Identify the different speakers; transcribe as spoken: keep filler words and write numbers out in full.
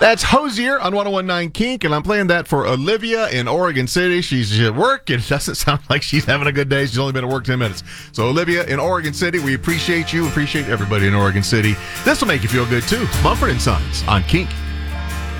Speaker 1: That's Hosier on one oh one point nine Kink, and I'm playing that for Olivia in Oregon City. She's at work, and it doesn't sound like she's having a good day. She's only been at work ten minutes. So, Olivia in Oregon City, we appreciate you, appreciate everybody in Oregon City. This will make you feel good, too. Mumford and Sons on Kink.